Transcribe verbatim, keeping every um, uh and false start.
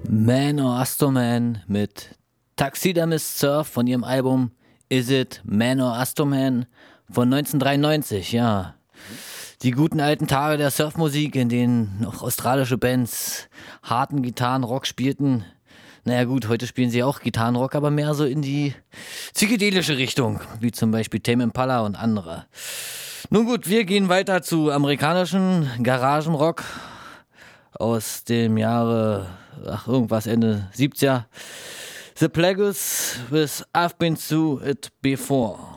Man or Astroman mit Taxidermist Surf von ihrem Album Is It Man or Astroman von neunzehnhundertdreiundneunzig, ja. Die guten alten Tage der Surfmusik, in denen noch australische Bands harten Gitarrenrock spielten. Naja gut, heute spielen sie auch Gitarrenrock, aber mehr so in die psychedelische Richtung, wie zum Beispiel Tame Impala und andere. Nun gut, wir gehen weiter zu amerikanischen Garagenrock aus dem Jahre, ach irgendwas, Ende siebziger. The Plagueis with I've Been Through It Before.